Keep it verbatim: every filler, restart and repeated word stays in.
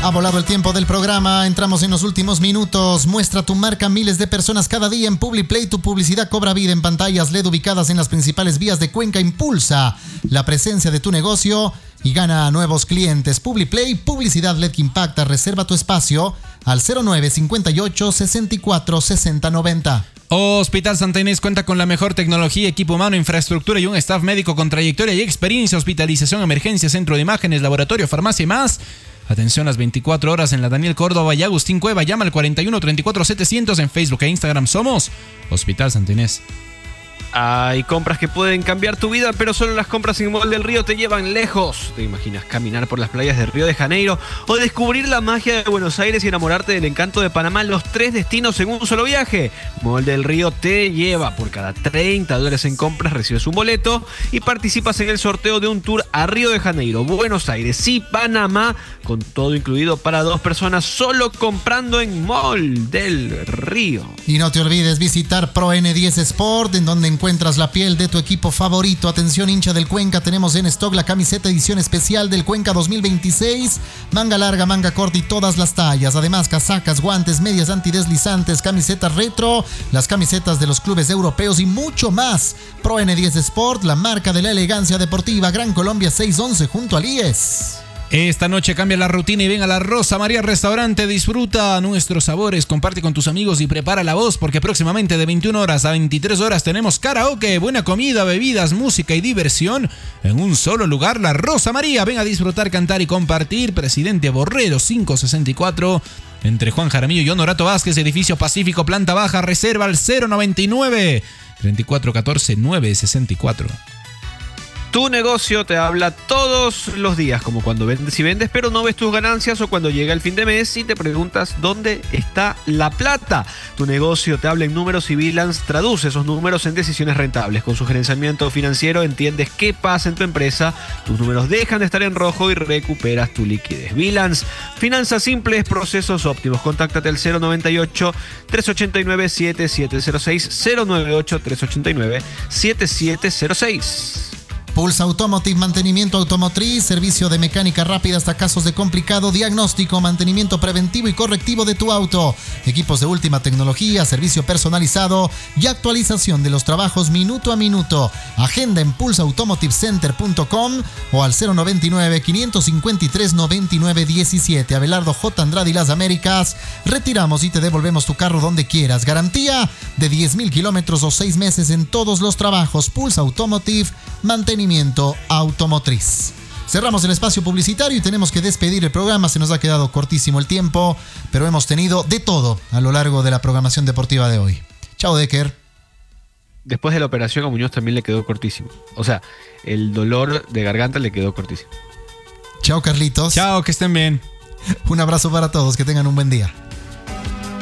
Ha volado el tiempo del programa, entramos en los últimos minutos. Muestra tu marca, miles de personas cada día en Publiplay. Tu publicidad cobra vida en pantallas L E D ubicadas en las principales vías de Cuenca. Impulsa la presencia de tu negocio y gana nuevos clientes. Publiplay, publicidad L E D que impacta. Reserva tu espacio al cero nueve cincuenta y ocho sesenta y cuatro sesenta noventa. Hospital Santa Inés cuenta con la mejor tecnología, equipo humano, infraestructura y un staff médico con trayectoria y experiencia. Hospitalización, emergencia, centro de imágenes, laboratorio, farmacia y más. Atención las veinticuatro horas en la Daniel Córdoba y Agustín Cueva. Llama al cuarenta y uno treinta y cuatro setecientos. En Facebook e Instagram somos Hospital Santa Inés. Hay compras que pueden cambiar tu vida, pero solo las compras en Mall del Río te llevan lejos. ¿Te imaginas caminar por las playas de Río de Janeiro o descubrir la magia de Buenos Aires y enamorarte del encanto de Panamá? Los tres destinos en un solo viaje. Mall del Río te lleva. Por cada treinta dólares en compras recibes un boleto y participas en el sorteo de un tour a Río de Janeiro, Buenos Aires y Panamá, con todo incluido para dos personas, solo comprando en Mall del Río. Y no te olvides visitar Pro N diez Sport, en donde encuentras la piel de tu equipo favorito. Atención, hincha del Cuenca, tenemos en stock la camiseta edición especial del Cuenca dos mil veintiséis, manga larga, manga corta y todas las tallas. Además, casacas, guantes, medias antideslizantes, camisetas retro, las camisetas de los clubes europeos y mucho más. Pro N diez Sport, la marca de la elegancia deportiva. Gran Colombia seiscientos once junto al I E S. Esta noche cambia la rutina y ven a la Rosa María Restaurante. Disfruta nuestros sabores, comparte con tus amigos y prepara la voz, porque próximamente de veintiuna horas a veintitrés horas tenemos karaoke, buena comida, bebidas, música y diversión en un solo lugar. La Rosa María, ven a disfrutar, cantar y compartir. Presidente Borrero quinientos sesenta y cuatro, entre Juan Jaramillo y Honorato Vázquez, edificio Pacífico, planta baja. Reserva al cero noventa y nueve treinta y cuatro catorce nueve sesenta y cuatro. Tu negocio te habla todos los días, como cuando vendes y vendes pero no ves tus ganancias, o cuando llega el fin de mes y te preguntas dónde está la plata. Tu negocio te habla en números y Bilance traduce esos números en decisiones rentables. Con su gerenciamiento financiero entiendes qué pasa en tu empresa, tus números dejan de estar en rojo y recuperas tu liquidez. Bilance, finanzas simples, procesos óptimos. Contáctate al cero noventa y ocho trescientos ochenta y nueve siete siete cero seis, cero noventa y ocho trescientos ochenta y nueve siete siete cero seis. Pulsa Automotive, mantenimiento automotriz, servicio de mecánica rápida hasta casos de complicado, diagnóstico, mantenimiento preventivo y correctivo de tu auto, equipos de última tecnología, servicio personalizado y actualización de los trabajos minuto a minuto. Agenda en pulsa automotive center punto com o al cero noventa y nueve quinientos cincuenta y tres noventa y nueve diecisiete. Abelardo J. Andrade y Las Américas. Retiramos y te devolvemos tu carro donde quieras. Garantía de diez mil kilómetros o seis meses en todos los trabajos. Pulsa Automotive, mantenimiento automotriz. Cerramos el espacio publicitario y tenemos que despedir el programa. Se nos ha quedado cortísimo el tiempo, pero hemos tenido de todo a lo largo de la programación deportiva de hoy. Chao, Decker. Después de la operación a Muñoz también le quedó cortísimo. O sea, el dolor de garganta le quedó cortísimo. Chao, Carlitos. Chao, que estén bien. Un abrazo para todos, que tengan un buen día.